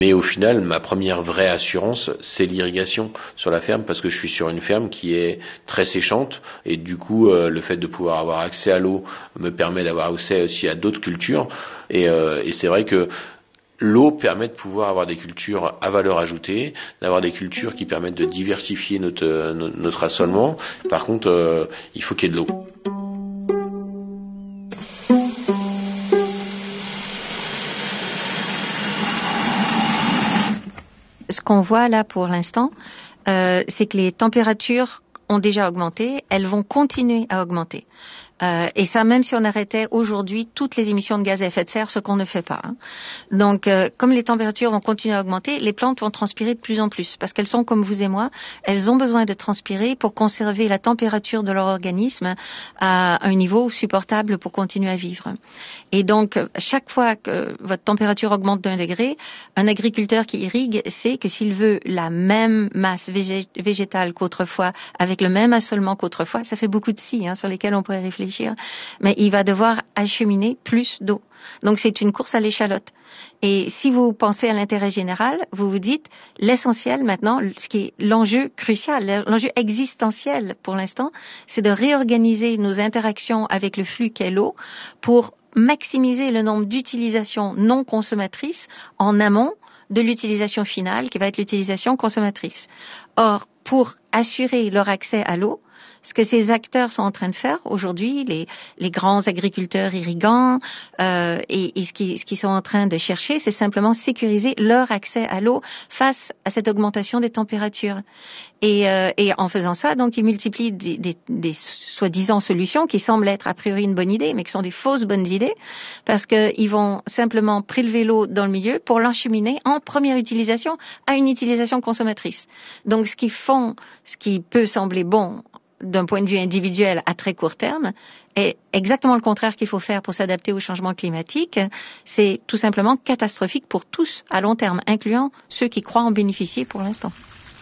Mais au final, ma première vraie assurance, c'est l'irrigation sur la ferme, parce que je suis sur une ferme qui est très séchante, et du coup, le fait de pouvoir avoir accès à l'eau me permet d'avoir accès aussi à d'autres cultures, et c'est vrai que l'eau permet de pouvoir avoir des cultures à valeur ajoutée, d'avoir des cultures qui permettent de diversifier notre assolement. Par contre, il faut qu'il y ait de l'eau. Ce qu'on voit là pour l'instant, c'est que les températures ont déjà augmenté, elles vont continuer à augmenter. Et ça, même si on arrêtait aujourd'hui toutes les émissions de gaz à effet de serre, ce qu'on ne fait pas. Hein. Donc, comme les températures vont continuer à augmenter, les plantes vont transpirer de plus en plus, parce qu'elles sont comme vous et moi, elles ont besoin de transpirer pour conserver la température de leur organisme à un niveau supportable pour continuer à vivre. Et donc, chaque fois que votre température augmente d'1 degré, un agriculteur qui irrigue sait que s'il veut la même masse végétale qu'autrefois, avec le même assolement qu'autrefois, ça fait beaucoup de si, sur lesquels on pourrait réfléchir, mais il va devoir acheminer plus d'eau. Donc, c'est une course à l'échalote. Et si vous pensez à l'intérêt général, vous vous dites, l'essentiel maintenant, ce qui est l'enjeu crucial, l'enjeu existentiel pour l'instant, c'est de réorganiser nos interactions avec le flux qu'est l'eau pour maximiser le nombre d'utilisations non consommatrices en amont de l'utilisation finale qui va être l'utilisation consommatrice. Or, pour assurer leur accès à l'eau, ce que ces acteurs sont en train de faire aujourd'hui, les grands agriculteurs irrigants et ce qu'ils sont en train de chercher, c'est simplement sécuriser leur accès à l'eau face à cette augmentation des températures. Et en faisant ça, donc, ils multiplient des soi-disant solutions qui semblent être a priori une bonne idée, mais qui sont des fausses bonnes idées, parce qu'ils vont simplement prélever l'eau dans le milieu pour l'encheminer en première utilisation à une utilisation consommatrice. Donc, ce qu'ils font, ce qui peut sembler bon d'un point de vue individuel à très court terme, est exactement le contraire qu'il faut faire pour s'adapter au changement climatique. C'est tout simplement catastrophique pour tous à long terme, incluant ceux qui croient en bénéficier pour l'instant.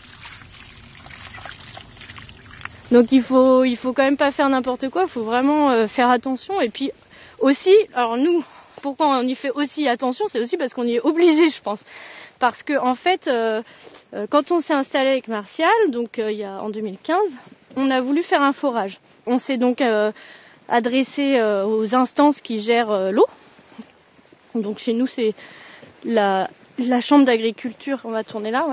Donc il faut quand même pas faire n'importe quoi, il faut vraiment faire attention. Et puis aussi, alors nous, pourquoi on y fait aussi attention, c'est aussi parce qu'on y est obligé, je pense. Parce que en fait, quand on s'est installé avec Martial, donc en 2015, on a voulu faire un forage. On s'est donc adressé aux instances qui gèrent l'eau. Donc chez nous, c'est la chambre d'agriculture, on va tourner là, ouais.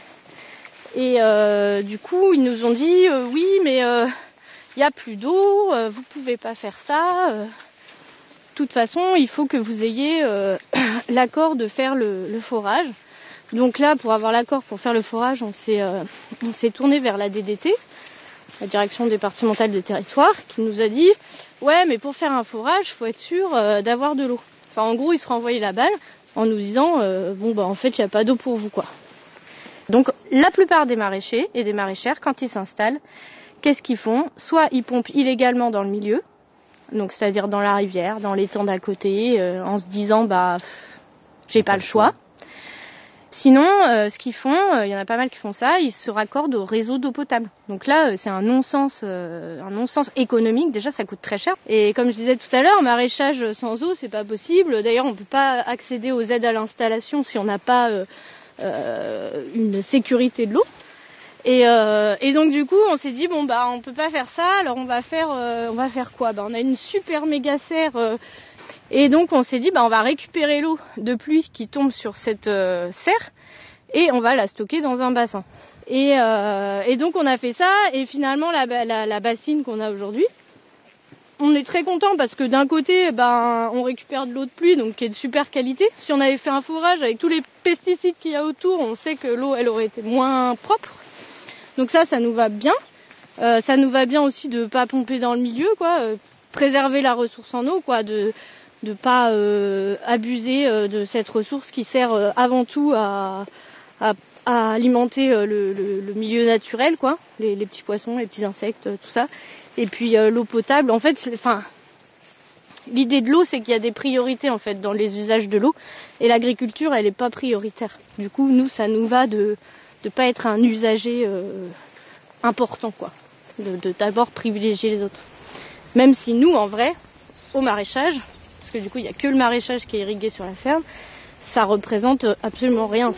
Et du coup, ils nous ont dit oui, mais il n'y a plus d'eau, vous pouvez pas faire ça. De toute façon, il faut que vous ayez l'accord de faire le forage. Donc là, pour avoir l'accord pour faire le forage, on s'est tourné vers la DDT, la direction départementale des territoires, qui nous a dit ouais, mais pour faire un forage, il faut être sûr d'avoir de l'eau. Enfin, en gros, ils se renvoyaient la balle en nous disant en fait, il n'y a pas d'eau pour vous, quoi. Donc, la plupart des maraîchers et des maraîchères, quand ils s'installent, qu'est-ce qu'ils font ? Soit ils pompent illégalement dans le milieu, donc c'est-à-dire dans la rivière, dans l'étang d'à côté, en se disant j'ai pas le choix. Sinon, ce qu'ils font, il y en a pas mal qui font ça, ils se raccordent au réseau d'eau potable. Donc là, c'est un non-sens économique. Déjà, ça coûte très cher. Et comme je disais tout à l'heure, maraîchage sans eau, c'est pas possible. D'ailleurs, on peut pas accéder aux aides à l'installation si on n'a pas une sécurité de l'eau. Et donc du coup, on s'est dit on peut pas faire ça. Alors on va faire quoi ? On a une super méga serre. Et donc on s'est dit on va récupérer l'eau de pluie qui tombe sur cette serre et on va la stocker dans un bassin. Et donc on a fait ça et finalement la bassine qu'on a aujourd'hui, on est très content parce que d'un côté on récupère de l'eau de pluie donc qui est de super qualité. Si on avait fait un forage avec tous les pesticides qu'il y a autour, on sait que l'eau elle aurait été moins propre. Donc ça nous va bien. Ça nous va bien aussi de pas pomper dans le milieu, quoi, préserver la ressource en eau, quoi, de pas abuser de cette ressource qui sert avant tout à alimenter le milieu naturel, quoi, les petits poissons, les petits insectes, tout ça. Et puis l'eau potable, en fait, l'idée de l'eau, c'est qu'il y a des priorités en fait dans les usages de l'eau, et l'agriculture, elle n'est pas prioritaire. Du coup, nous, ça nous va de pas être un usager important, quoi, de d'abord privilégier les autres. Même si nous, en vrai, au maraîchage, parce que du coup, il n'y a que le maraîchage qui est irrigué sur la ferme, ça représente absolument rien.